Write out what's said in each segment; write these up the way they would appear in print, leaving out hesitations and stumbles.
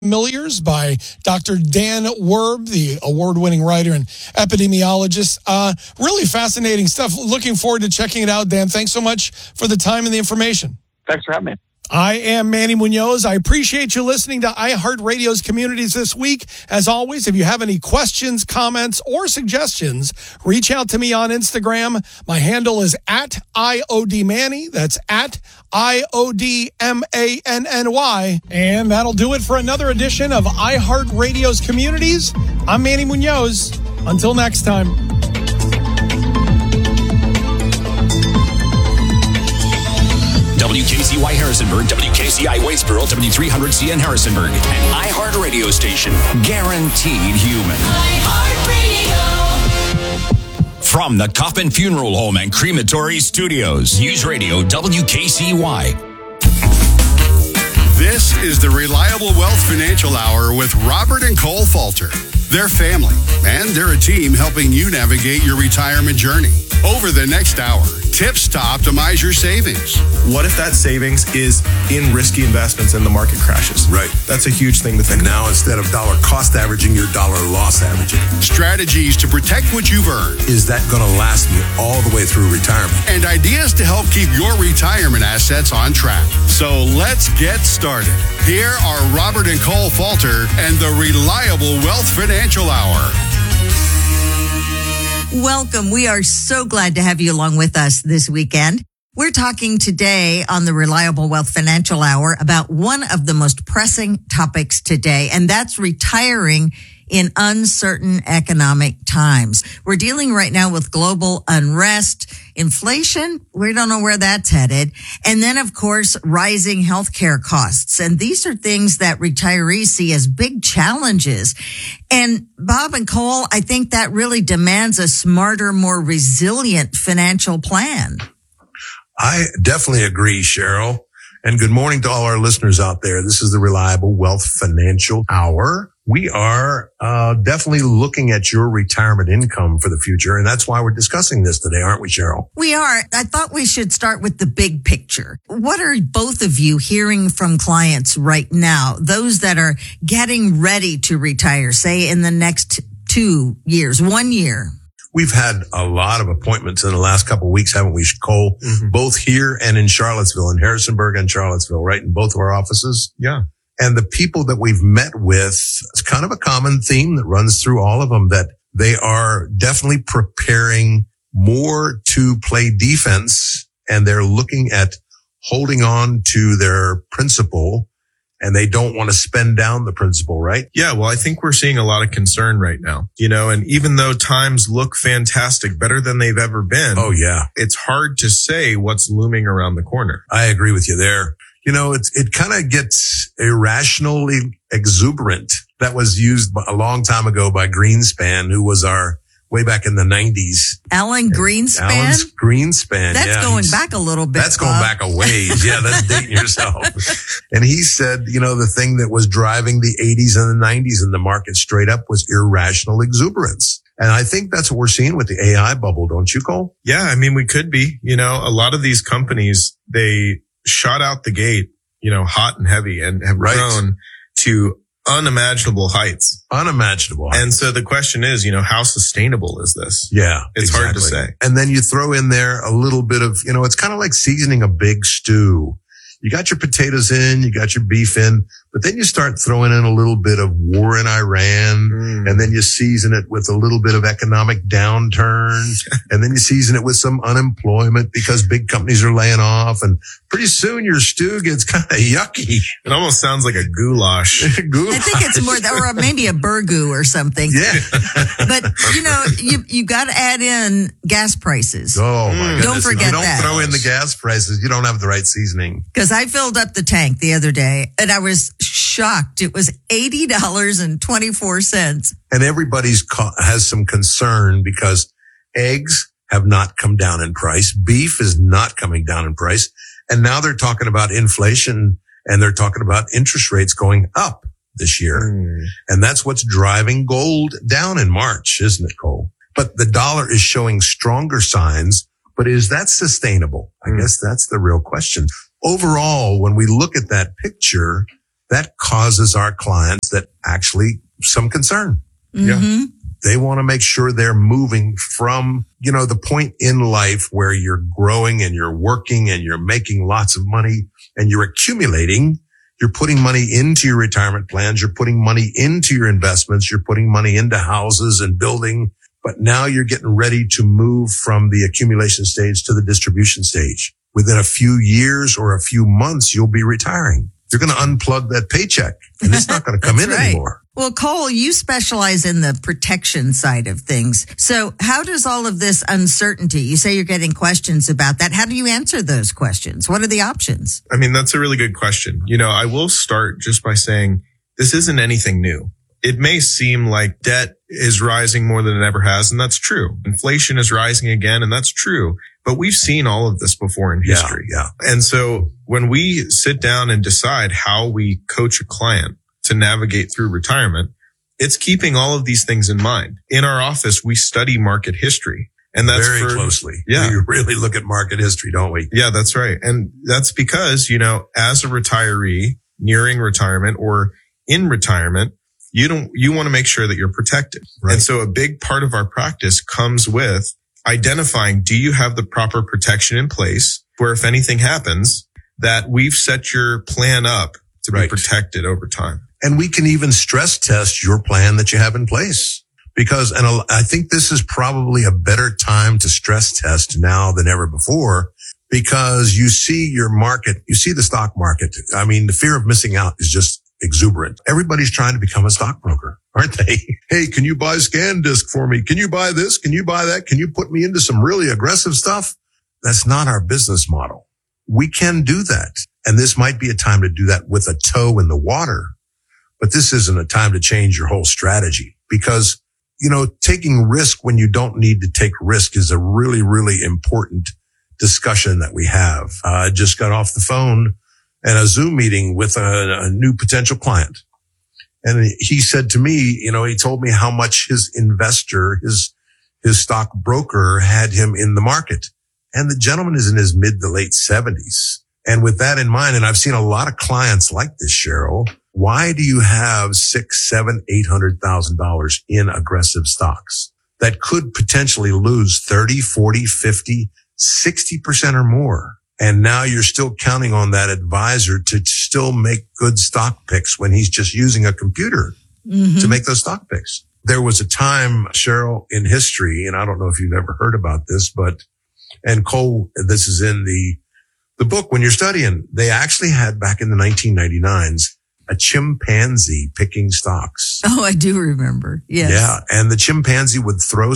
Familiars by Dr. Dan Werb, the award-winning writer and epidemiologist. Really fascinating stuff. Looking forward to checking it out, Dan. Thanks so much for the time and the information. Thanks for having me. I am Manny Munoz. I appreciate you listening to iHeartRadio's Communities this week. As always, if you have any questions, comments, or suggestions, reach out to me on Instagram. My handle is @IODManny. That's @IODMANNY. And that'll do it for another edition of iHeartRadio's Communities. I'm Manny Munoz. Until next time. WKCY Harrisonburg, WKCI Waitsboro, W300CN Harrisonburg, an iHeart radio station, guaranteed human. iHeartRadio. From the Coffin Funeral Home and Crematory Studios, News Radio WKCY. This is the Reliable Wealth Financial Hour with Robert and Cole Falter. They're family, and they're a team helping you navigate your retirement journey. Over the next hour, tips to optimize your savings. What if that savings is in risky investments and the market crashes? Right. That's a huge thing to think about. Now, instead of dollar cost averaging, you're dollar loss averaging. Strategies to protect what you've earned. Is that going to last me all the way through retirement? And ideas to help keep your retirement assets on track. So let's get started. Here are Robert and Cole Falter and the Reliable Wealth Financial Hour. Welcome. We are so glad to have you along with us this weekend. We're talking today on the Reliable Wealth Financial Hour about one of the most pressing topics today, and that's retiring in uncertain economic times. We're dealing right now with global unrest, inflation, we don't know where that's headed, and then, of course, rising healthcare costs. And these are things that retirees see as big challenges. And Bob and Cole, I think that really demands a smarter, more resilient financial plan. I definitely agree, Cheryl. And good morning to all our listeners out there. This is the Reliable Wealth Financial Hour. We are definitely looking at your retirement income for the future, and that's why we're discussing this today, aren't we, Cheryl? We are. I thought we should start with the big picture. What are both of you hearing from clients right now, those that are getting ready to retire, say in the next 2 years, 1 year? We've had a lot of appointments in the last couple of weeks, haven't we, Cole? Mm-hmm. Both here and in Charlottesville, in Harrisonburg and Charlottesville, right? In both of our offices. Yeah. And the people that we've met with, it's kind of a common theme that runs through all of them, that they are definitely preparing more to play defense, and they're looking at holding on to their principal, and they don't want to spend down the principal, right? Yeah, well, I think we're seeing a lot of concern right now, and even though times look fantastic, better than they've ever been. Oh, yeah. It's hard to say what's looming around the corner. I agree with you there. It kind of gets irrationally exuberant. That was used a long time ago by Greenspan, who was our way back in the 90s. Alan Greenspan? Alan Greenspan. That's going back a little bit. That's going back a ways. Yeah, that's dating yourself. And he said, the thing that was driving the 80s and the 90s in the market straight up was irrational exuberance. And I think that's what we're seeing with the AI bubble, don't you, Cole? Yeah, we could be. A lot of these companies, they shot out the gate, hot and heavy, and have grown to unimaginable heights. And so the question is, how sustainable is this? Yeah, it's hard to say. And then you throw in there a little bit of, it's kind of like seasoning a big stew. You got your potatoes in, you got your beef in, but then you start throwing in a little bit of war in Iran, and then you season it with a little bit of economic downturn, and then you season it with some unemployment because big companies are laying off, and pretty soon your stew gets kind of yucky. It almost sounds like a goulash. I think it's more that, or maybe a burgoo or something. Yeah. But, you got to add in gas prices. Oh, my goodness. Don't forget that. Don't throw in the gas prices. You don't have the right seasoning. Because I filled up the tank the other day, and I was shocked. It was $80.24. And everybody's has some concern because eggs have not come down in price. Beef is not coming down in price. And now they're talking about inflation, and they're talking about interest rates going up this year. And that's what's driving gold down in March, isn't it, Cole? But the dollar is showing stronger signs. But is that sustainable? I guess that's the real question. Overall, when we look at that picture, that causes our clients that actually some concern. Mm-hmm. They want to make sure they're moving from, the point in life where you're growing and you're working and you're making lots of money and you're accumulating. You're putting money into your retirement plans. You're putting money into your investments. You're putting money into houses and building. But now you're getting ready to move from the accumulation stage to the distribution stage. Within a few years or a few months, you'll be retiring. You're going to unplug that paycheck and it's not going to come in anymore. Well, Cole, you specialize in the protection side of things. So how does all of this uncertainty, you say you're getting questions about that. How do you answer those questions? What are the options? I mean, that's a really good question. I will start just by saying this isn't anything new. It may seem like debt is rising more than it ever has, and that's true. Inflation is rising again, and that's true. But we've seen all of this before in history. Yeah. And so when we sit down and decide how we coach a client to navigate through retirement, it's keeping all of these things in mind. In our office, we study market history. And that's very closely. Yeah. We really look at market history, don't we? Yeah, that's right. And that's because, as a retiree nearing retirement or in retirement, you want to make sure that you're protected. Right. And so a big part of our practice comes with identifying, do you have the proper protection in place where if anything happens, that we've set your plan up to be protected over time. And we can even stress test your plan that you have in place. Because, and I think this is probably a better time to stress test now than ever before, because you see your market, you see the stock market. I mean, the fear of missing out is just exuberant. Everybody's trying to become a stockbroker, aren't they? Hey, can you buy ScanDisk for me? Can you buy this? Can you buy that? Can you put me into some really aggressive stuff? That's not our business model. We can do that. And this might be a time to do that with a toe in the water. But this isn't a time to change your whole strategy because, taking risk when you don't need to take risk is a really, really important discussion that we have. I just got off the phone and a Zoom meeting with a new potential client. And he said to me, he told me how much his investor, his stock broker had him in the market. And the gentleman is in his mid to late 70s. And with that in mind, and I've seen a lot of clients like this, Cheryl, why do you have $600,000, $700,000, $800,000 in aggressive stocks that could potentially lose 30, 40, 50, 60% or more? And now you're still counting on that advisor to still make good stock picks when he's just using a computer to make those stock picks. There was a time, Cheryl, in history, and I don't know if you've ever heard about this, and Cole, this is in the book when you're studying, they actually had back in the 1999s a chimpanzee picking stocks. Oh, I do remember. Yes. Yeah. And the chimpanzee would throw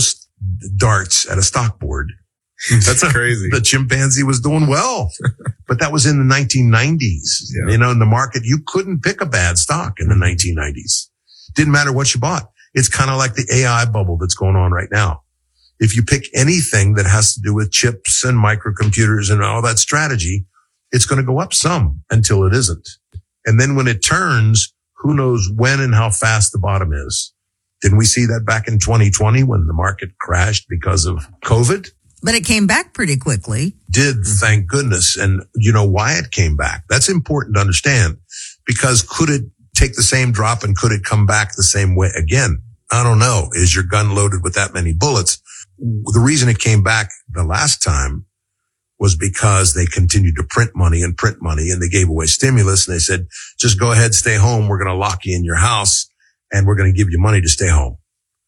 darts at a stock board. That's crazy. The chimpanzee was doing well, but that was in the 1990s. Yeah. In the market, you couldn't pick a bad stock in the 1990s. Didn't matter what you bought. It's kind of like the AI bubble that's going on right now. If you pick anything that has to do with chips and microcomputers and all that strategy, it's going to go up some until it isn't. And then when it turns, who knows when and how fast the bottom is. Didn't we see that back in 2020 when the market crashed because of COVID? But it came back pretty quickly. Thank goodness. And you know why it came back? That's important to understand because could it take the same drop and could it come back the same way again? I don't know. Is your gun loaded with that many bullets? The reason it came back the last time was because they continued to print money and they gave away stimulus and they said, just go ahead, stay home. We're going to lock you in your house and we're going to give you money to stay home.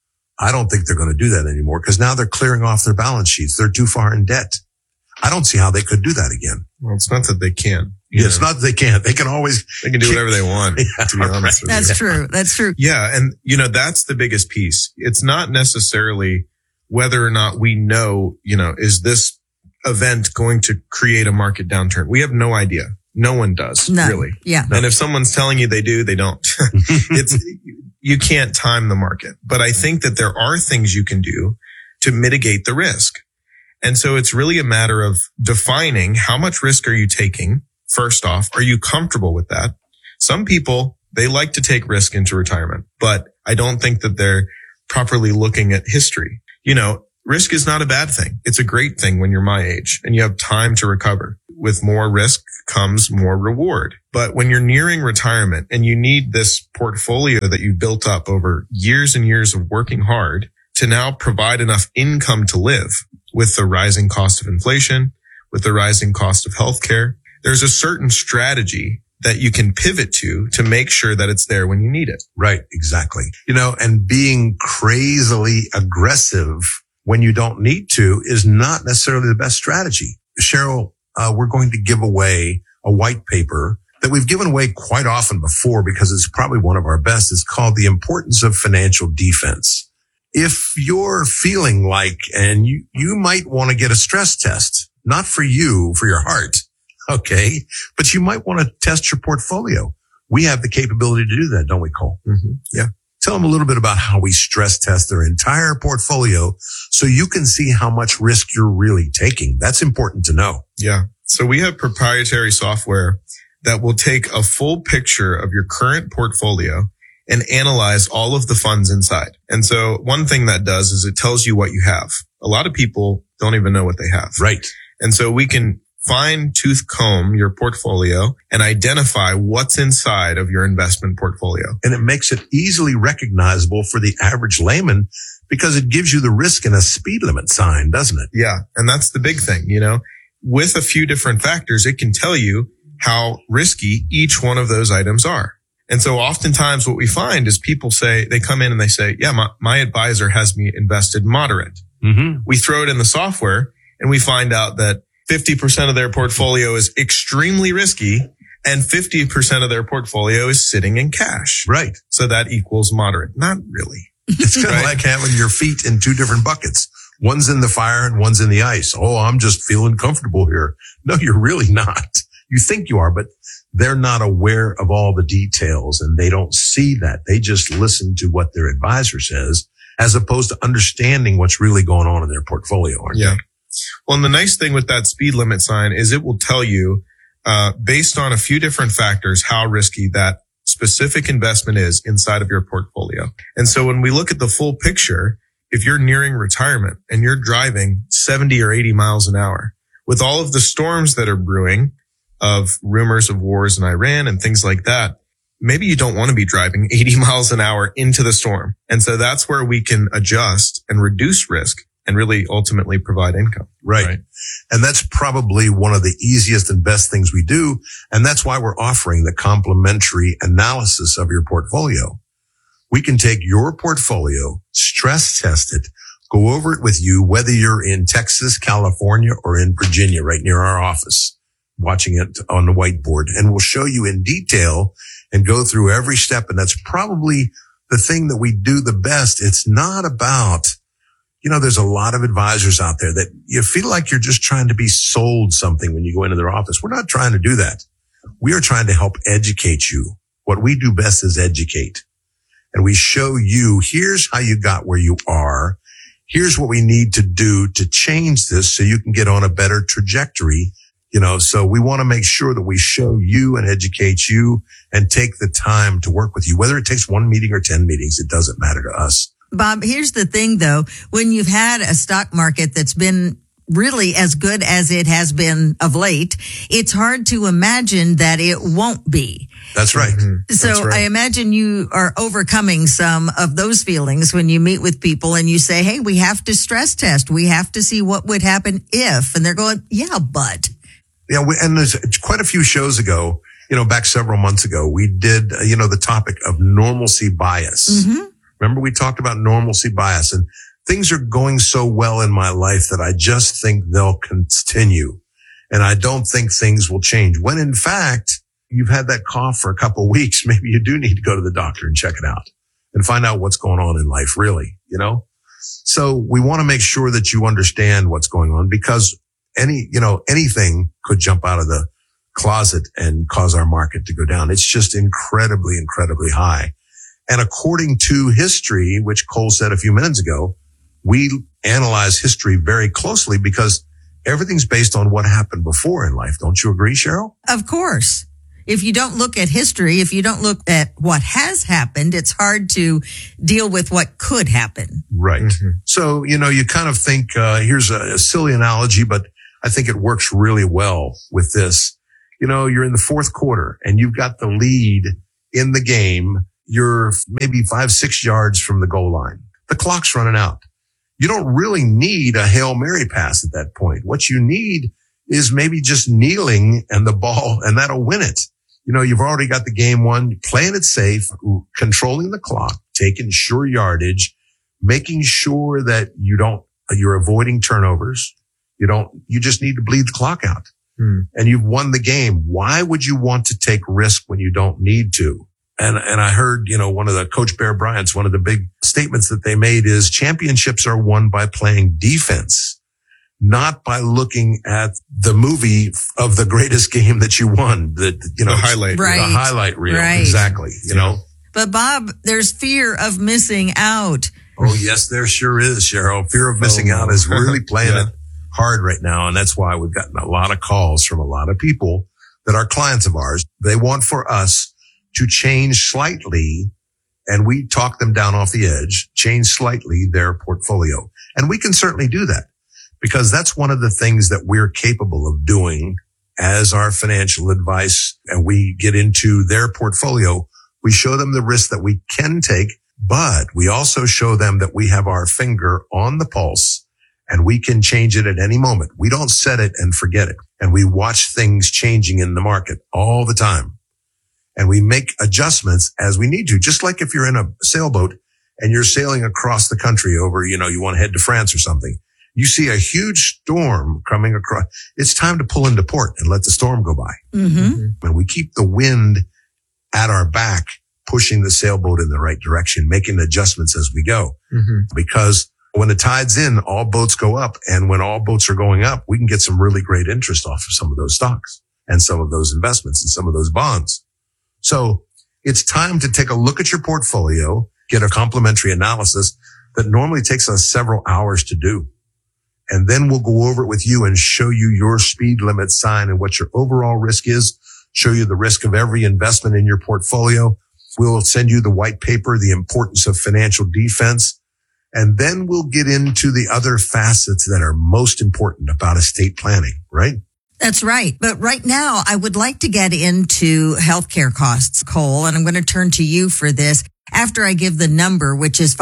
I don't think they're going to do that anymore because now they're clearing off their balance sheets. They're too far in debt. I don't see how they could do that again. Well, it's not that they can't. It's not that they can't. They can do whatever they want, to be honest with you. That's true. That's true. Yeah. And, that's the biggest piece. It's not necessarily whether or not we know, is this event going to create a market downturn? We have no idea. No one does, really. Yeah. And if someone's telling you they do, they don't. You can't time the market. But I think that there are things you can do to mitigate the risk. And so it's really a matter of defining how much risk are you taking? First off, are you comfortable with that? Some people, they like to take risk into retirement, but I don't think that they're properly looking at history. risk is not a bad thing. It's a great thing when you're my age and you have time to recover. With more risk comes more reward. But when you're nearing retirement and you need this portfolio that you built up over years and years of working hard to now provide enough income to live with the rising cost of inflation, with the rising cost of healthcare, there's a certain strategy that you can pivot to make sure that it's there when you need it. Right. Exactly. And being crazily aggressive when you don't need to is not necessarily the best strategy. Cheryl, we're going to give away a white paper that we've given away quite often before because it's probably one of our best. It's called The Importance of Financial Defense. If you're feeling like, and you might want to get a stress test, not for you, for your heart, okay, but you might want to test your portfolio. We have the capability to do that, don't we, Cole? Mm-hmm. Yeah. Tell them a little bit about how we stress test their entire portfolio so you can see how much risk you're really taking. That's important to know. Yeah. So we have proprietary software that will take a full picture of your current portfolio and analyze all of the funds inside. And so one thing that does is it tells you what you have. A lot of people don't even know what they have. Right. And so we can fine tooth comb your portfolio and identify what's inside of your investment portfolio. And it makes it easily recognizable for the average layman because it gives you the risk and a speed limit sign, doesn't it? Yeah. And that's the big thing, with a few different factors, it can tell you how risky each one of those items are. And so oftentimes what we find is people they come in and they say, yeah, my advisor has me invested moderate. Mm-hmm. We throw it in the software and we find out that 50% of their portfolio is extremely risky and 50% of their portfolio is sitting in cash. Right. So that equals moderate. Not really. It's kind of like having your feet in two different buckets. One's in the fire and one's in the ice. Oh, I'm just feeling comfortable here. No, you're really not. You think you are, but they're not aware of all the details and they don't see that. They just listen to what their advisor says as opposed to understanding what's really going on in their portfolio. Yeah. Well, and the nice thing with that speed limit sign is it will tell you, based on a few different factors, how risky that specific investment is inside of your portfolio. And so when we look at the full picture, if you're nearing retirement and you're driving 70 or 80 miles an hour with all of the storms that are brewing of rumors of wars in Iran and things like that, maybe you don't want to be driving 80 miles an hour into the storm. And so that's where we can adjust and reduce risk and really ultimately provide income. Right. And that's probably one of the easiest and best things we do. And that's why we're offering the complimentary analysis of your portfolio. We can take your portfolio, stress test it, go over it with you, whether you're in Texas, California, or in Virginia, right near our office, watching it on the whiteboard. And we'll show you in detail and go through every step. And that's probably the thing that we do the best. It's not about, there's a lot of advisors out there that you feel like you're just trying to be sold something when you go into their office. We're not trying to do that. We are trying to help educate you. What we do best is educate. And we show you, here's how you got where you are. Here's what we need to do to change this so you can get on a better trajectory. So we want to make sure that we show you and educate you and take the time to work with you. Whether it takes 1 meeting or 10 meetings, it doesn't matter to us. Bob, here's the thing, though. When you've had a stock market that's been really as good as it has been of late, it's hard to imagine that it won't be. That's right. Mm-hmm. So That's right. I imagine you are overcoming some of those feelings when you meet with people and you say, hey, we have to stress test. We have to see what would happen if. And they're going, yeah, but. Yeah. And there's quite a few shows ago, back several months ago, we did, the topic of normalcy bias. Mm-hmm. Remember, we talked about normalcy bias, and things are going so well in my life that I just think they'll continue. And I don't think things will change. When in fact, you've had that cough for a couple of weeks, maybe you do need to go to the doctor and check it out and find out what's going on in life, really, So we want to make sure that you understand what's going on because anything could jump out of the closet and cause our market to go down. It's just incredibly, incredibly high. And according to history, which Cole said a few minutes ago, we analyze history very closely because everything's based on what happened before in life. Don't you agree, Cheryl? Of course. if you don't look at history, if you don't look at what has happened, it's hard to deal with what could happen. Right. Mm-hmm. So, you kind of think, here's a silly analogy, but I think it works really well with this. You're in the fourth quarter and you've got the lead in the game. You're maybe 5-6 yards from the goal line. The clock's running out. You don't really need a Hail Mary pass at that point. What you need is maybe just kneeling and the ball, and that'll win it. You've already got the game won, playing it safe, controlling the clock, taking sure yardage, making sure that you're avoiding turnovers. You just need to bleed the clock out. And you've won the game. Why would you want to take risk when you don't need to? And I heard, one of the Coach Bear Bryant's, one of the big statements that they made is championships are won by playing defense, not by looking at the movie of the greatest game that you won. The highlight, right. The highlight reel. Right. Exactly. But Bob, there's fear of missing out. Oh, yes, there sure is, Cheryl. Fear of missing out is really playing it hard right now. And that's why we've gotten a lot of calls from a lot of people that are clients of ours. They want for us to change slightly, and we talk them down off the edge, change slightly their portfolio. And we can certainly do that because that's one of the things that we're capable of doing as our financial advice. And we get into their portfolio. We show them the risk that we can take, but we also show them that we have our finger on the pulse and we can change it at any moment. We don't set it and forget it. And we watch things changing in the market all the time. And we make adjustments as we need to. Just like if you're in a sailboat and you're sailing across the country over, you want to head to France or something. You see a huge storm coming across. It's time to pull into port and let the storm go by. Mm-hmm. And we keep the wind at our back, pushing the sailboat in the right direction, making adjustments as we go. Mm-hmm. Because when the tide's in, all boats go up. And when all boats are going up, we can get some really great interest off of some of those stocks and some of those investments and some of those bonds. So it's time to take a look at your portfolio, get a complimentary analysis that normally takes us several hours to do. And then we'll go over it with you and show you your speed limit sign and what your overall risk is, show you the risk of every investment in your portfolio. We'll send you the white paper, the importance of financial defense. And then we'll get into the other facets that are most important about estate planning, right? That's right. But right now, I would like to get into healthcare costs, Cole, and I'm going to turn to you for this after I give the number, which is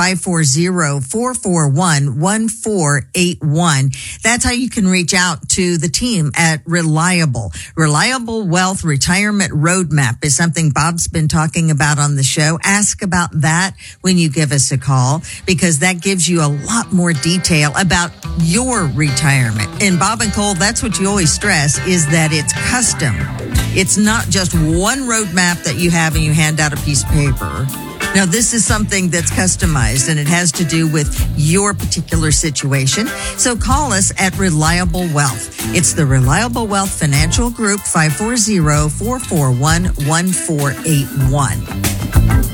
540-441-1481. That's how you can reach out to the team at Reliable. Reliable Wealth Retirement Roadmap is something Bob's been talking about on the show. Ask about that when you give us a call, because that gives you a lot more detail about your retirement. And Bob and Cole, that's what you always stress, is that it's custom. It's not just one roadmap that you have and you hand out a piece of paper. Now, this is something that's customized, and it has to do with your particular situation. So call us at Reliable Wealth. It's the Reliable Wealth Financial Group, 540-441-1481.